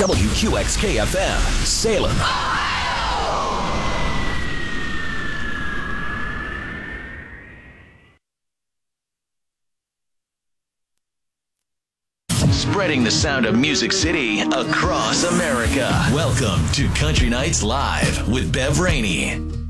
WQXK-FM, Salem. Spreading the sound of Music City across America. Welcome to Country Nights Live with Bev Rainey.